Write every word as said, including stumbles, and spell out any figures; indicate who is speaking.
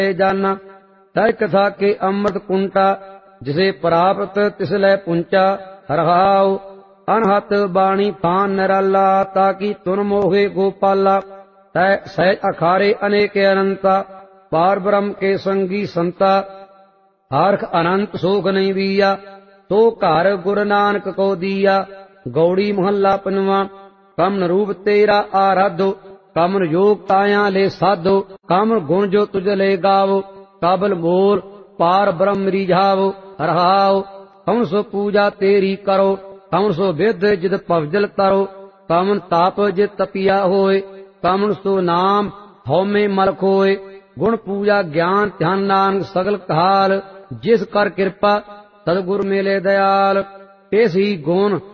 Speaker 1: जाना। तय कथा के अमृत कुंटा जिसे प्राप्त तिसलै पुंचा। हरहाओ अनहत बाणी फान निराला ताकि तुन मोहे गोपाला। तय सहज अखारे अनेक अनंता पार ब्रह्म के संगी संता। हारख अनंत सोख नहीं बिया तो घर गुरु नानक को दिया। गौड़ी महला पंजवा। कमन रूप तेरा आराधो कमन योग ताया ले साधो। कमन गुण जो तुझ ले गावो काबल बोल पार ब्रह्म रिझावो। हरहाओ कौन सो पूजा तेरी करो कौन सो विद जिद पवजल तरो। कमन ताप जित तपिया होए कमन सो नाम हौमे मल खोए। गुण पूजा ज्ञान ध्यान नानक सगल काल जिस कर कृपा सदगुर मेले दयाल। इस ही गुण